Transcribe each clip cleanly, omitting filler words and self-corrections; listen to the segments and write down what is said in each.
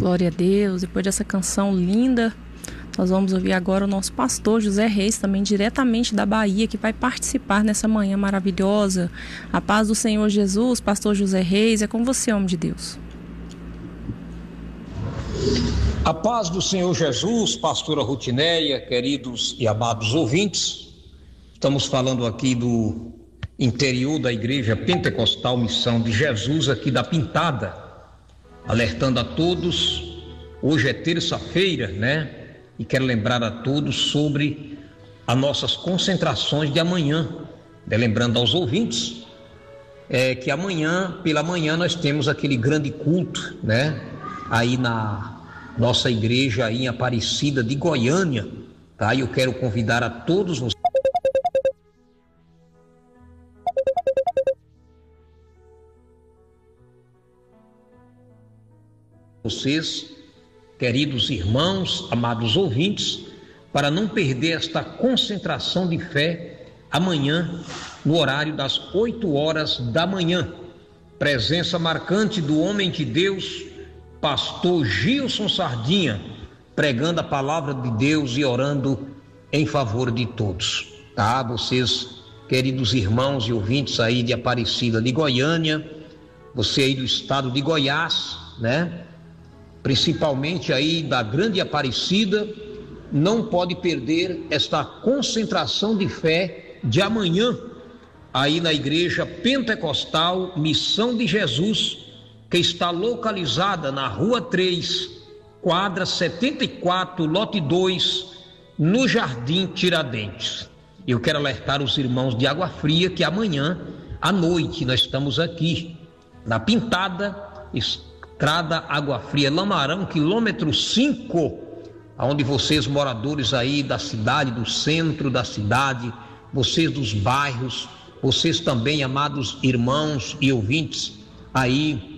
Glória a Deus. Depois dessa canção linda, nós vamos ouvir agora o nosso pastor José Reis, também diretamente da Bahia, que vai participar nessa manhã maravilhosa. A paz do Senhor Jesus, pastor José Reis, é com você, homem de Deus. A paz do Senhor Jesus, pastora Rutineia, queridos e amados ouvintes. Estamos falando aqui do interior da Igreja Pentecostal Missão de Jesus, aqui da Pintada, alertando a todos. Hoje é terça-feira, né? E quero lembrar a todos sobre as nossas concentrações de amanhã, lembrando aos ouvintes que amanhã, pela manhã, nós temos aquele grande culto, né? Aí na nossa igreja aí em Aparecida de Goiânia, tá? E eu quero convidar a todos vocês, queridos irmãos, amados ouvintes, para não perder esta concentração de fé amanhã, no horário das 8 horas da manhã. Presença marcante do homem de Deus, pastor Gilson Sardinha, pregando a palavra de Deus e orando em favor de todos. Tá? Vocês, queridos irmãos e ouvintes aí de Aparecida de Goiânia, você aí do estado de Goiás, né? Principalmente aí da Grande Aparecida, não pode perder esta concentração de fé de amanhã, aí na Igreja Pentecostal Missão de Jesus, que está localizada na Rua 3, quadra 74, lote 2, no Jardim Tiradentes. Eu quero alertar os irmãos de Água Fria que amanhã à noite nós estamos aqui na Pintada, Estrada Água Fria Lamarão, quilômetro 5, onde vocês moradores aí da cidade, do centro da cidade, vocês dos bairros, vocês também, amados irmãos e ouvintes aí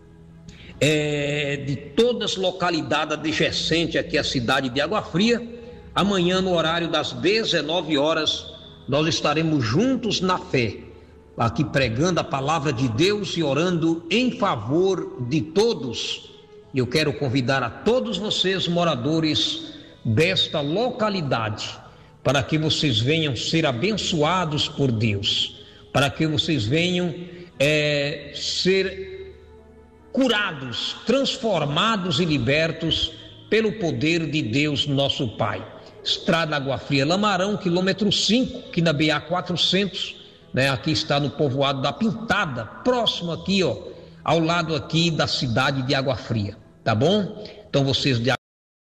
de todas as localidades adjacentes aqui à cidade de Água Fria, amanhã no horário das 19 horas nós estaremos juntos na fé, aqui pregando a palavra de Deus e orando em favor de todos. Eu quero convidar a todos vocês, moradores desta localidade, para que vocês venham ser abençoados por Deus, para que vocês venham ser curados, transformados e libertos pelo poder de Deus nosso Pai. Estrada Água Fria Lamarão, quilômetro 5, aqui na BA 400, né? Aqui está no povoado da Pintada, próximo aqui, ó, ao lado aqui da cidade de Água Fria, tá bom? Então vocês de